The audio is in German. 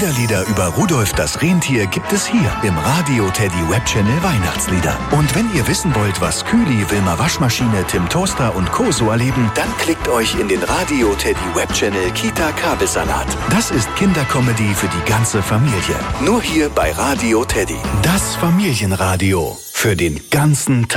Kinderlieder über Rudolf das Rentier gibt es hier im Radio Teddy Webchannel Weihnachtslieder. Und wenn ihr wissen wollt, was Kühli, Wilma Waschmaschine, Tim Toaster und Co. so erleben, dann klickt euch in den Radio Teddy Webchannel Kita Kabelsalat. Das ist Kindercomedy für die ganze Familie. Nur hier bei Radio Teddy. Das Familienradio für den ganzen Tag.